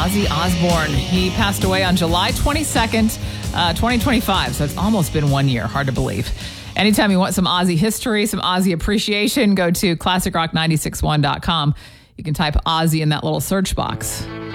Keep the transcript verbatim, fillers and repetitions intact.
Ozzy Osbourne. He passed away on July twenty-second, uh, twenty twenty-five. So it's almost been one year. Hard to believe. Anytime you want some Ozzy history, some Ozzy appreciation, go to classic rock nine six one dot com. You can type Ozzy in that little search box.